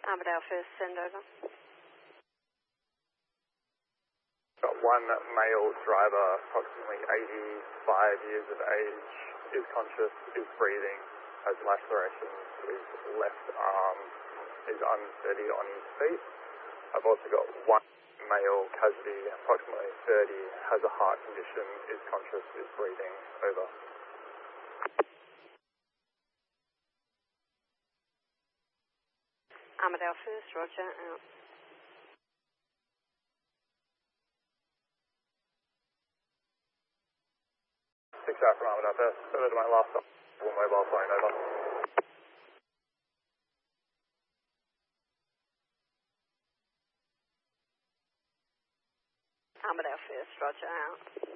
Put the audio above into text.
Armadale first, send over. Got one male driver, approximately 85 years of age, is conscious, is breathing, has lacerations to his left arm, is unsteady on his feet. I've also got one male casualty, approximately 30, has a heart condition, is conscious, is breathing. Over. Armadale first, roger, out. 6 out from Armadale first, over to my last stop, mobile phone, over. Armadale first, roger, out.